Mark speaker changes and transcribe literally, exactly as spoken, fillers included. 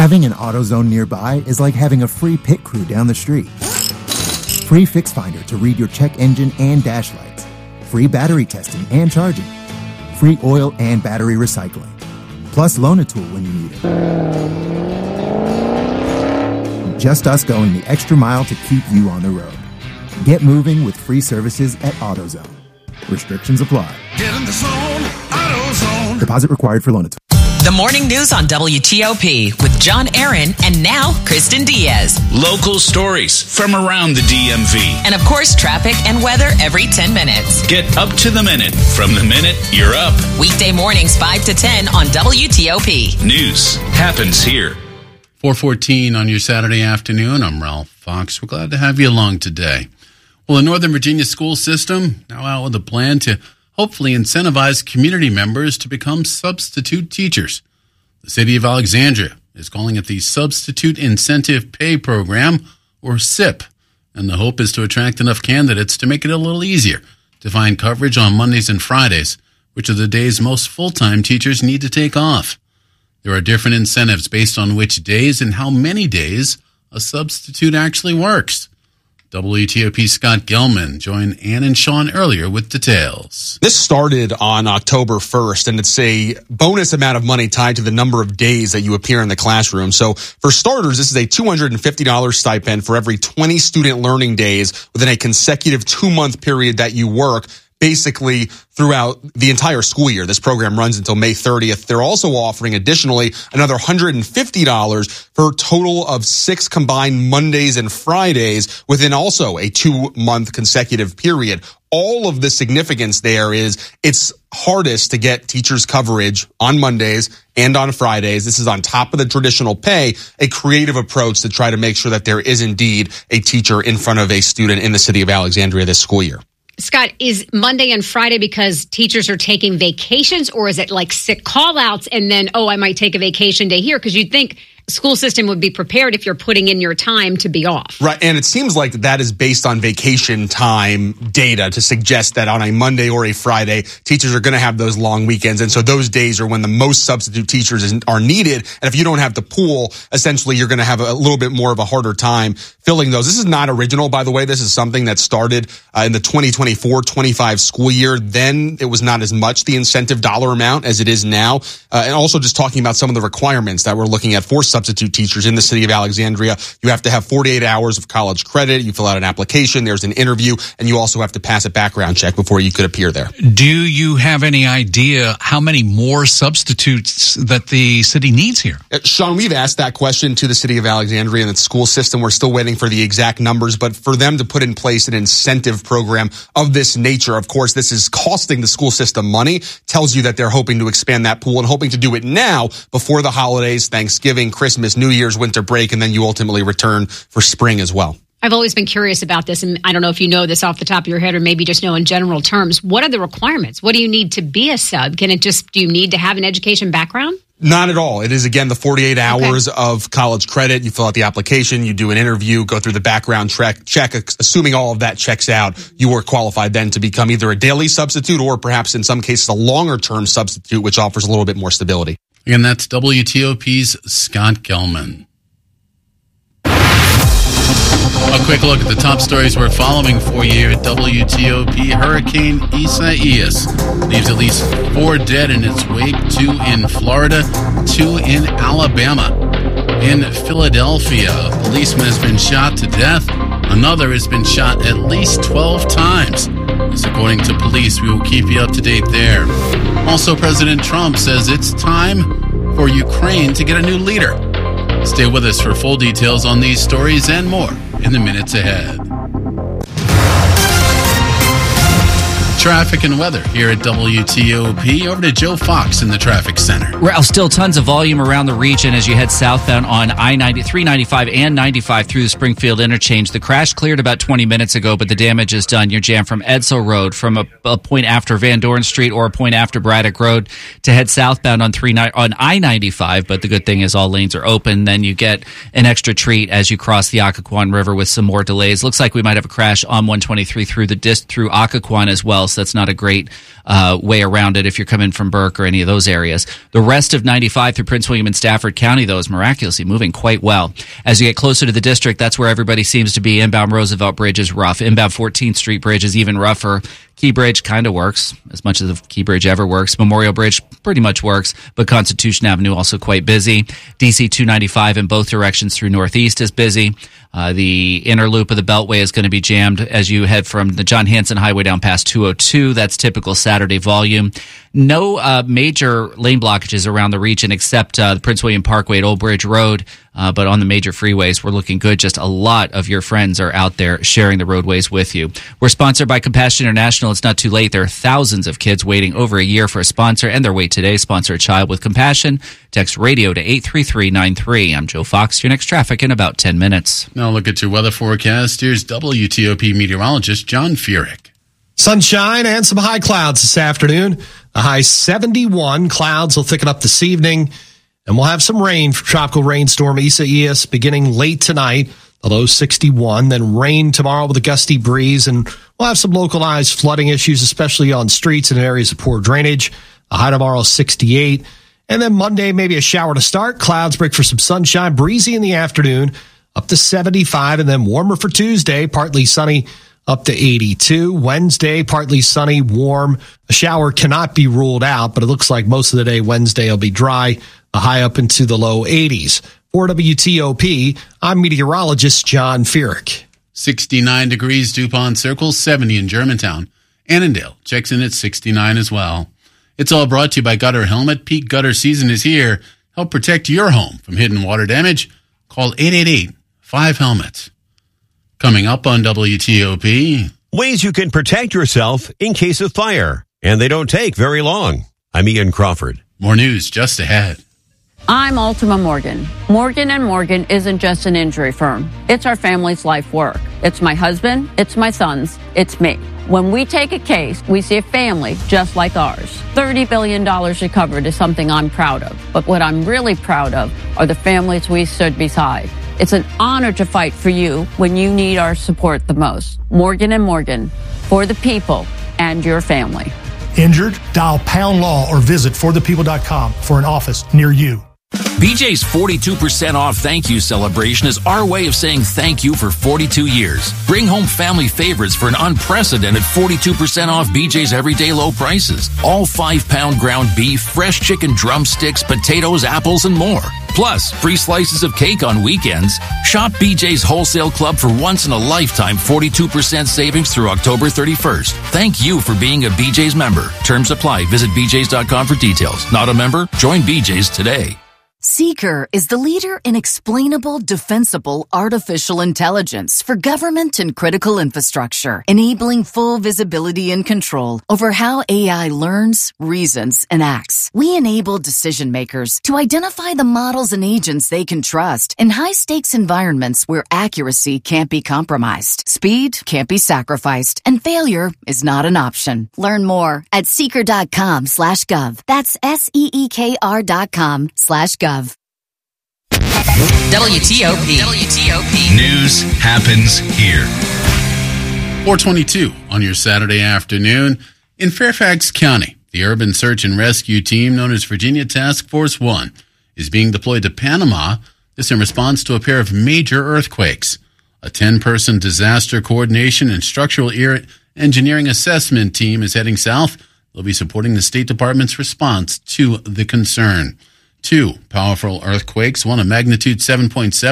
Speaker 1: Having an AutoZone nearby is like having a free pit crew down the street. Free Fix Finder to read your check engine and dash lights. Free battery testing and charging. Free oil and battery recycling. Plus Loan-A-Tool when you need it. Just us going the extra mile to keep you on the road. Get moving with free services at AutoZone. Restrictions apply.
Speaker 2: Get in the zone, AutoZone.
Speaker 1: Deposit required for Loan-A-Tool.
Speaker 3: The morning news on W T O P with John Aaron and now Kristen Diaz.
Speaker 4: Local stories from around the D M V.
Speaker 3: And of course, traffic and weather every ten minutes.
Speaker 4: Get up to the minute from the minute you're up.
Speaker 3: Weekday mornings five to ten on W T O P.
Speaker 4: News happens here.
Speaker 5: four fourteen on your Saturday afternoon. I'm Ralph Fox. We're glad to have you along today. Well, the Northern Virginia school system now out with a plan to hopefully incentivize community members to become substitute teachers. The city of Alexandria is calling it the Substitute Incentive Pay Program, or S I P, and the hope is to attract enough candidates to make it a little easier to find coverage on Mondays and Fridays, which are the days most full-time teachers need to take off. There are different incentives based on which days and how many days a substitute actually works. W T O P's Scott Gelman joined Ann and Sean earlier with details.
Speaker 6: This started on October first, and it's a bonus amount of money tied to the number of days that you appear in the classroom. So for starters, this is a two hundred fifty dollars stipend for every twenty student learning days within a consecutive two-month period that you work, basically throughout the entire school year. This program runs until May thirtieth. They're also offering additionally another one hundred fifty dollars for a total of six combined Mondays and Fridays within also a two-month consecutive period. All of the significance there is it's hardest to get teachers coverage on Mondays and on Fridays. This is on top of the traditional pay, a creative approach to try to make sure that there is indeed a teacher in front of a student in the city of Alexandria this school year.
Speaker 7: Scott, is Monday and Friday because teachers are taking vacations, or is it like sick call-outs and then, oh, I might take a vacation day here? Because you'd think the school system would be prepared if you're putting in your time to be off.
Speaker 6: Right, and it seems like that is based on vacation time data to suggest that on a Monday or a Friday, teachers are going to have those long weekends, and so those days are when the most substitute teachers are needed, and if you don't have the pool, essentially you're going to have a little bit more of a harder time filling those. This is not original, by the way. This is something that started uh, in the twenty twenty-four twenty-five school year. Then it was not as much the incentive dollar amount as it is now, uh, and also just talking about some of the requirements that we're looking at for substitute teachers in the city of Alexandria. You have to have forty-eight hours of college credit. You fill out an application. There's an interview, and you also have to pass a background check before you could appear there.
Speaker 8: Do you have any idea how many more substitutes that the city needs here?
Speaker 6: Uh, Sean, we've asked that question to the city of Alexandria and the school system. We're still waiting for the exact numbers, but for them to put in place an incentive program of this nature, of course, this is costing the school system money, tells you that they're hoping to expand that pool and hoping to do it now before the holidays, Thanksgiving, Christmas, New Year's, winter break, and then you ultimately return for spring as well.
Speaker 7: I've always been curious about this, and I don't know if you know this off the top of your head or maybe just know in general terms. What are the requirements? What do you need to be a sub? Can it just, do you need to have an education background?
Speaker 6: Not at all. It is, again, the forty-eight hours okay. of college credit. You fill out the application, you do an interview, go through the background check, check. Assuming all of that checks out, you are qualified then to become either a daily substitute or perhaps in some cases a longer-term substitute, which offers a little bit more stability.
Speaker 5: Again, that's W T O P's Scott Gelman. A quick look at the top stories we're following for you at W T O P. Hurricane Isaias leaves at least four dead in its wake, two in Florida, two in Alabama. In Philadelphia, a policeman has been shot to death. Another has been shot at least twelve times. This, according to police, we will keep you up to date there. Also, President Trump says it's time for Ukraine to get a new leader. Stay with us for full details on these stories and more in the minutes ahead. Traffic and weather here at W T O P. Over to Joe Fox in the traffic center.
Speaker 9: Well, still tons of volume around the region as you head southbound on I ninety, three ninety-five and ninety-five through the Springfield interchange. The crash cleared about twenty minutes ago, but the damage is done. You're jammed from Edsel Road, from a, a point after Van Dorn Street or a point after Braddock Road to head southbound on three on I ninety-five. But the good thing is all lanes are open. Then you get an extra treat as you cross the Occoquan River with some more delays. Looks like we might have a crash on one twenty-three through the dis- through Occoquan as well. else. That's not a great uh, way around it if you're coming from Burke or any of those areas. The rest of ninety-five through Prince William and Stafford County, though, is miraculously moving quite well. As you get closer to the district, that's where everybody seems to be. Inbound Roosevelt Bridge is rough. Inbound fourteenth Street Bridge is even rougher. Key Bridge kind of works, as much as the Key Bridge ever works. Memorial Bridge pretty much works, but Constitution Avenue also quite busy. D C two ninety-five in both directions through Northeast is busy. Uh, the inner loop of the Beltway is going to be jammed as you head from the John Hanson Highway down past two oh two. That's typical Saturday volume. No uh, major lane blockages around the region except uh, the Prince William Parkway at Old Bridge Road. Uh, but on the major freeways, we're looking good. Just a lot of your friends are out there sharing the roadways with you. We're sponsored by Compassion International. It's not too late. There are thousands of kids waiting over a year for a sponsor, and their wait today. Sponsor a child with compassion. Text radio to eight three three nine three. I'm Joe Fox. Your next traffic in about ten minutes.
Speaker 5: Now look at your weather forecast. Here's W T O P meteorologist John Furyk.
Speaker 10: Sunshine and some high clouds this afternoon. A high seventy-one. Clouds will thicken up this evening. And we'll have some rain for tropical rainstorm Isaias beginning late tonight. The low sixty-one. Then rain tomorrow with a gusty breeze. And we'll have some localized flooding issues, especially on streets and in areas of poor drainage. A high tomorrow sixty-eight. And then Monday, maybe a shower to start. Clouds break for some sunshine. Breezy in the afternoon. Up to seventy-five. And then warmer for Tuesday. Partly sunny. Up to eighty-two. Wednesday, partly sunny, warm. A shower cannot be ruled out, but it looks like most of the day Wednesday will be dry. A high up into the low eighties. For W T O P, I'm meteorologist John Furyk.
Speaker 5: sixty-nine degrees DuPont Circle, seventy in Germantown. Annandale checks in at sixty-nine as well. It's all brought to you by Gutter Helmet. Peak gutter season is here. Help protect your home from hidden water damage. Call eight eight eight, five helmet. Coming up on W T O P.
Speaker 11: Ways you can protect yourself in case of fire. And they don't take very long. I'm Ian Crawford.
Speaker 5: More news just ahead.
Speaker 12: I'm Ultima Morgan. Morgan and Morgan isn't just an injury firm. It's our family's life work. It's my husband, it's my sons, it's me. When we take a case, we see a family just like ours. thirty billion dollars recovered is something I'm proud of. But what I'm really proud of are the families we stood beside. It's an honor to fight for you when you need our support the most. Morgan and Morgan, for the people and your family.
Speaker 13: Injured? Dial Pound Law or visit for the people dot com for an office near you.
Speaker 14: B J's forty-two percent off thank you celebration is our way of saying thank you for forty-two years. Bring home family favorites for an unprecedented forty-two percent off B J's everyday low prices. All five pound ground beef, fresh chicken drumsticks, potatoes, apples, and more. Plus, free slices of cake on weekends. Shop B J's Wholesale Club for once in a lifetime forty-two percent savings through October thirty-first. Thank you for being a B J's member. Terms apply. Visit B J's dot com for details. Not a member? Join B J's today.
Speaker 15: Seeker is the leader in explainable, defensible artificial intelligence for government and critical infrastructure, enabling full visibility and control over how A I learns, reasons, and acts. We enable decision makers to identify the models and agents they can trust in high-stakes environments where accuracy can't be compromised, speed can't be sacrificed, and failure is not an option. Learn more at seeker dot com slash gov. That's S E E K R dot com slash gov.
Speaker 3: W T O P. W T O P.
Speaker 4: News happens here.
Speaker 5: four twenty-two on your Saturday afternoon. In Fairfax County, the Urban Search and Rescue Team, known as Virginia Task Force One, is being deployed to Panama. This in response to a pair of major earthquakes. A ten-person disaster coordination and structural engineering assessment team is heading south. They'll be supporting the State Department's response to the concern. Two powerful earthquakes, one a magnitude seven point seven